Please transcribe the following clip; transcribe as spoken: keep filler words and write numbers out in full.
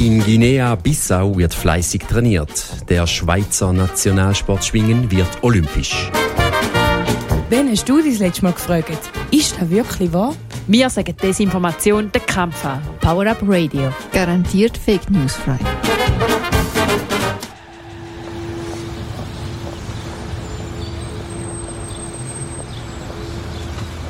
In Guinea-Bissau wird fleissig trainiert. Der Schweizer Nationalsportschwingen wird olympisch. Wen hast du das letzte Mal gefragt? Ist das wirklich wahr? Wir sagen Desinformation den Kampf an. Power Up Radio. Garantiert Fake News frei.